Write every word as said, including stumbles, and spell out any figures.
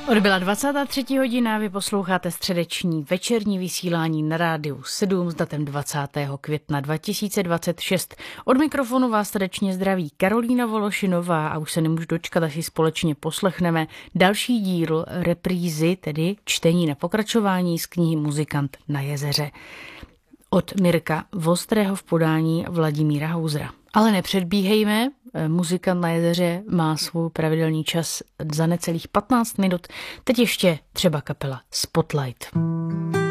Odbyla dvacátá třetí hodina, vy posloucháte středeční večerní vysílání na rádiu sedm s datem dvacátého května dva tisíce dvacet šest. Od mikrofonu vás srdečně zdraví Karolína Vološinová a už se nemůžu dočkat, až si společně poslechneme další díl reprízy, tedy čtení na pokračování z knihy Muzikant na jezeře od Mirka Vostrého v podání Vladimíra Hausera. Ale nepředbíhejme, Muzikant na jezeře má svůj pravidelný čas za necelých patnáct minut. Teď ještě třeba kapela Spotlight.